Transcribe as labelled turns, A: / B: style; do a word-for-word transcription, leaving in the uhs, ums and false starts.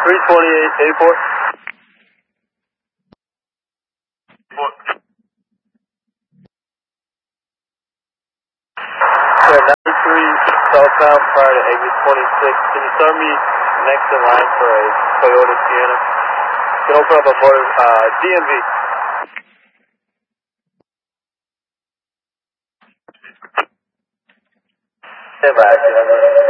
A: three twenty-eight, eighty-four. Yeah, ninety-three southbound prior to exit twenty-six. Can you start me next in line for a Toyota Sienna? Can open up a motor, uh, D M V. Stand by, actually.